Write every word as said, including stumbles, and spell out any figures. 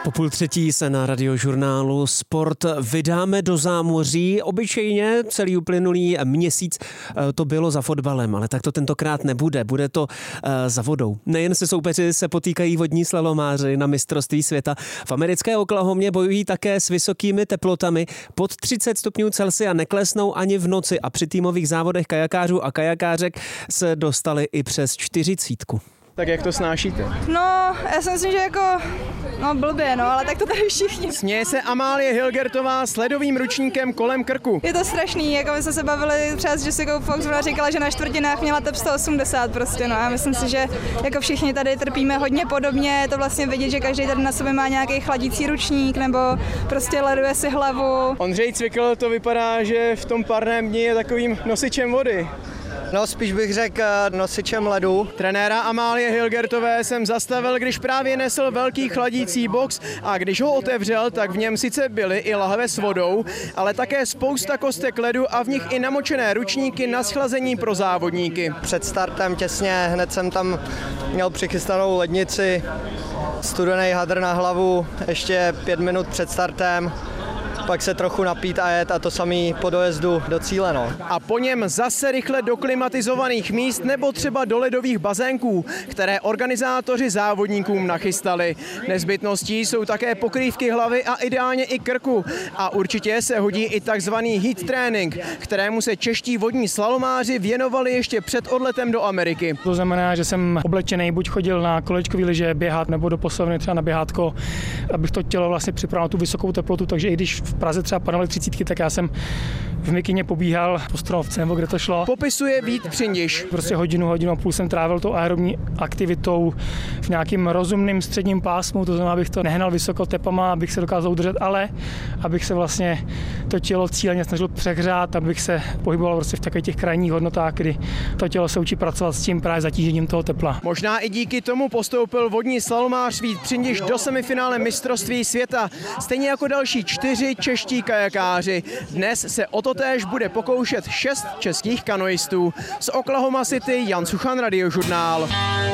Po půl třetí se na Radiožurnálu Sport vydáme do zámoří. Obyčejně celý uplynulý měsíc to bylo za fotbalem, ale tak to tentokrát nebude. Bude to za vodou. Nejen se soupeři se potýkají vodní slalomáři na mistrovství světa. V americké Oklahomě bojují také s vysokými teplotami. Pod třicet stupňů Celsia neklesnou ani v noci a při týmových závodech kajakářů a kajakářek se dostali i přes čtyřicítku. Tak jak to snášíte? No, já si myslím, že jako, no blbě, no, ale tak to tady všichni. Směje se Amálie Hilgertová s ledovým ručníkem kolem krku. Je to strašný, jako my jsme se bavili třeba s Jessicou Fox, ona říkala, že na čtvrtinách měla tep sto osmdesát prostě, no a myslím si, že jako všichni tady trpíme hodně podobně, je to vlastně vidět, že každý tady na sobě má nějaký chladící ručník nebo prostě leduje si hlavu. Ondřej Cvikl, to vypadá, že v tom parném dni je takovým nosičem vody. No spíš bych řekl nosičem ledu. Trenéra Amálie Hilgertové jsem zastavil, když právě nesl velký chladící box a když ho otevřel, tak v něm sice byly i lahve s vodou, ale také spousta kostek ledu a v nich i namočené ručníky na schlazení pro závodníky. Před startem těsně hned jsem tam měl přichystanou lednici, studený hadr na hlavu, ještě pět minut před startem. Pak se trochu napít a jet a to samý po dojezdu do cíle. No. A po něm zase rychle do klimatizovaných míst nebo třeba do ledových bazénků, které organizátoři závodníkům nachystali. Nezbytností jsou také pokrývky hlavy a ideálně i krku. A určitě se hodí i takzvaný heat trénink, kterému se čeští vodní slalomáři věnovali ještě před odletem do Ameriky. To znamená, že jsem oblečený, buď chodil na kolečkový lyže běhat nebo do posilovny třeba na běhátko, abych to tělo vlastně připravil na tu vysokou teplotu, takže i když v Praze třeba padaly třicítky, tak já jsem v mikině pobíhal po Stromovce, nebo kde to šlo. Popisuje Vít Přindiš. Prostě hodinu, hodinu a půl jsem trávil tou aerobní aktivitou v nějakým rozumným středním pásmu, to znamená, abych to nehnal vysoko tepama, abych se dokázal udržet, ale abych se vlastně to tělo cíleně snažil přehřát, abych se pohyboval prostě v takových těch krajních hodnotách, kdy to tělo se učí pracovat s tím právě zatížením toho tepla. Možná i díky tomu postoupil vodní slalomář Vít Přindiš do semifinále mistrovství světa, stejně jako další čtyři čeští kajakáři. Dnes se o to též bude pokoušet šest českých kanoistů. Z Oklahoma City Jan Suchan, Radiožurnál.